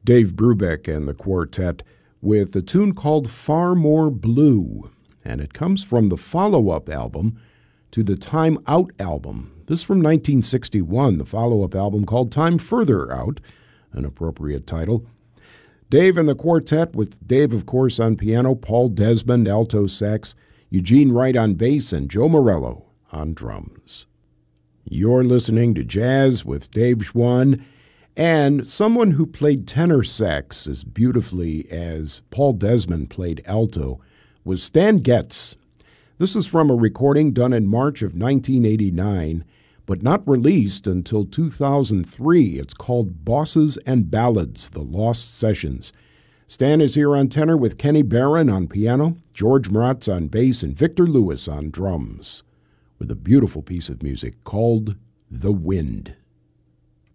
Dave Brubeck and the quartet with a tune called Far More Blue, and it comes from the follow-up album to the Time Out album. This is from 1961, the follow-up album called Time Further Out, an appropriate title. Dave and the quartet with Dave, of course, on piano, Paul Desmond, alto sax, Eugene Wright on bass, and Joe Morello on drums. You're listening to Jazz with Dave Schwann, and someone who played tenor sax as beautifully as Paul Desmond played alto was Stan Getz. This is from a recording done in March of 1989, but not released until 2003. It's called Bosses and Ballads, The Lost Sessions. Stan is here on tenor with Kenny Barron on piano, George Mraz on bass, and Victor Lewis on drums, with a beautiful piece of music called The Wind.